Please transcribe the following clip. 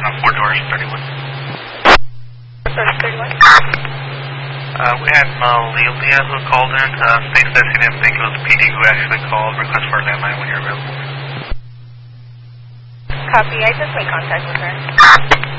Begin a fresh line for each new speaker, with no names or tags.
on 4 doors, 31.
31?
We had Malelia who called in. States that she didn't think it was PD who actually called. Request for a landline when you're available.
Copy, I just made contact with her.